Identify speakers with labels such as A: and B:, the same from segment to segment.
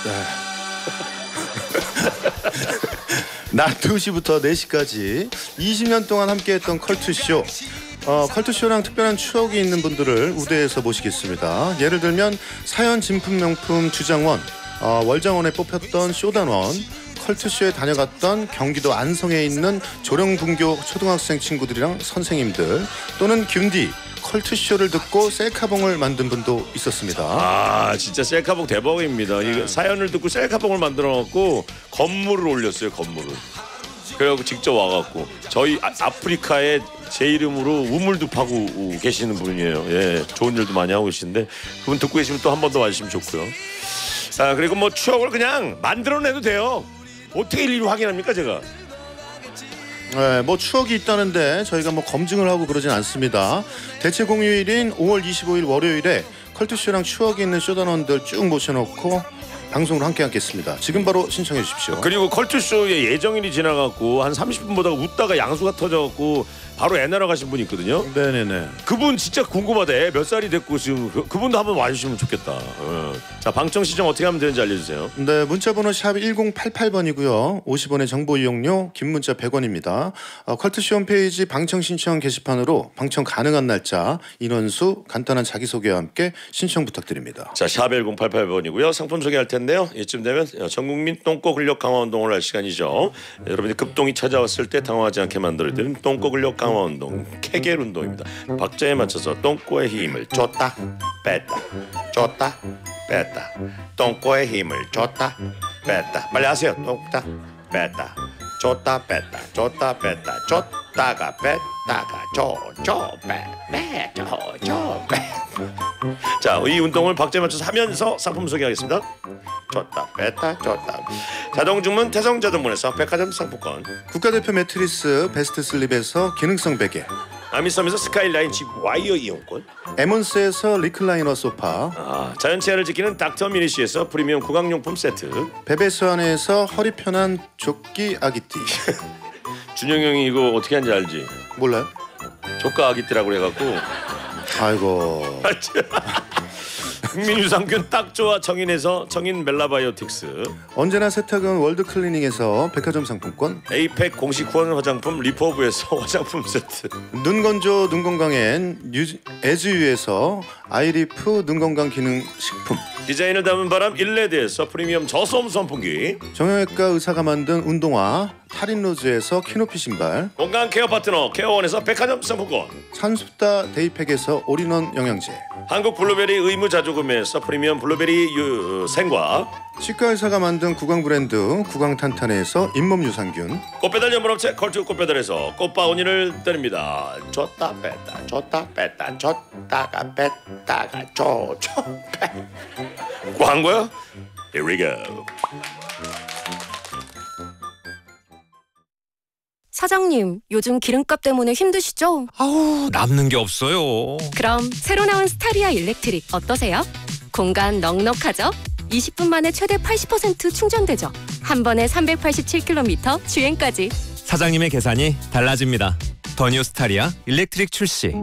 A: 낮 2시부터 4시까지 20년 동안 함께했던 컬투쇼. 컬투쇼랑 특별한 추억이 있는 분들을 우대해서 모시겠습니다. 예를 들면 사연 진품 명품 주장원, 월장원에 뽑혔던 쇼단원, 컬투쇼에 다녀갔던 경기도 안성에 있는 조령분교 초등학생 친구들이랑 선생님들, 또는 균디, 컬투쇼를 듣고 셀카봉을 만든 분도 있었습니다.
B: 아, 진짜 셀카봉 대박입니다. 이 사연을 듣고 셀카봉을 만들어갖고 건물을 올렸어요. 건물을. 그래갖고 직접 와갖고 저희 아프리카에 제 이름으로 우물도 파고 계시는 분이에요. 예, 좋은 일도 많이 하고 계시는데 그분 듣고 계시면 또 한 번 더 와주시면 좋고요. 자, 그리고 뭐 추억을 그냥 만들어내도 돼요. 어떻게 일일이 확인합니까, 제가?
A: 네, 뭐 추억이 있다는데 저희가 뭐 검증을 하고 그러진 않습니다. 대체 공휴일인 5월 25일 월요일에 컬투쇼랑 추억이 있는 쇼단원들 쭉 모셔놓고 방송을 함께 하겠습니다. 지금 바로 신청해 주십시오.
B: 그리고 컬투쇼의 예정일이 지나갖고 한 30분 보다가 웃다가 양수가 터져갖고 바로 애 날아가신 분이 있거든요.
A: 네네네.
B: 그분 진짜 궁금하다. 애 몇 살이 됐고 지금 그분도 한번 와주시면 좋겠다. 자, 방청 시청 어떻게 하면 되는지 알려주세요.
A: 네, 문자번호 샵 1088번이고요. 50원의 정보 이용료, 긴 문자 100원입니다. 컬투쇼 홈페이지 방청 신청 게시판으로 방청 가능한 날짜, 인원수, 간단한 자기소개와 함께 신청 부탁드립니다.
B: 자, 샵 1088번이고요. 상품 소개할 텐데요. 이쯤 되면 전국민 똥꼬 근력 강화 운동을 할 시간이죠. 여러분이 급동이 찾아왔을 때 당황하지 않게 만들어드리는 똥꼬 근력 강화 운동, 케겔 운동입니다. 박자에 맞춰서 똥꼬의 힘을 줬다 뺐다 줬다 뺐다, 똥꼬의 힘을 줬다 뺐다. 빨리 하세요. 줬다 뺐다 줬다 뺐다 줬다 뺐다 줬다가 뺐다가 줘 빼. 자, 이 운동을 박자에 맞춰서 하면서 상품 소개하겠습니다. 줬다 뺐다 줬다. 자동주문 태성자동문에서 백화점 상품권,
A: 국가대표 매트리스 베스트 슬립에서 기능성 베개,
B: 아미섬에서 스카이라인 집 와이어 이용권,
A: 에몬스에서 리클라이너 소파,
B: 자연치아를 지키는 닥터 미니쉬에서 프리미엄 구강용품 세트,
A: 베베스완에서 허리 편한 조끼 아기띠.
B: 준영이 형이 이거 어떻게 하는지 알지?
A: 몰라요?
B: 조카 아기띠라고 해갖고
A: 아이고.
B: 국민유산균 딱 좋아 청인에서 청인 멜라바이오틱스,
A: 언제나 세탁은 월드클리닝에서 백화점 상품권,
B: 에이펙 공식 후원 화장품 리포브에서 화장품 세트,
A: 눈 건조 눈 건강엔 에즈유에서 아이리프 눈 건강 기능 식품,
B: 디자인을 담은 바람 일레드에서 프리미엄 저소음 선풍기,
A: 정형외과 의사가 만든 운동화 타린로즈에서 키높이 신발,
B: 건강 케어 파트너 케어원에서 백화점 상품권,
A: 산수다 데이팩에서 올인원 영양제,
B: 한국 블루베리 의무 자조금에서 프리미엄 블루베리 생과,
A: 치과 의사가 만든 구강 브랜드 구강탄탄에서 잇몸 유산균,
B: 꽃배달 전문업체 컬투 꽃배달에서 꽃바구니를 드립니다. 줬다 뺐다 줬다 뺐다 줬다가 뺐다가 줘 빼. 광고요? Here we go.
C: 사장님, 요즘 기름값 때문에 힘드시죠?
D: 아우, 남는 게 없어요.
C: 그럼 새로 나온 스타리아 일렉트릭 어떠세요? 공간 넉넉하죠? 20분 만에 최대 80% 충전되죠? 한 번에 387km 주행까지.
D: 사장님의 계산이 달라집니다. 더 뉴 스타리아 일렉트릭 출시.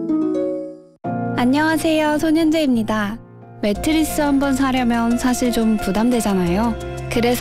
E: 안녕하세요, 손현재입니다. 매트리스 한번 사려면 사실 좀 부담되잖아요. 그래서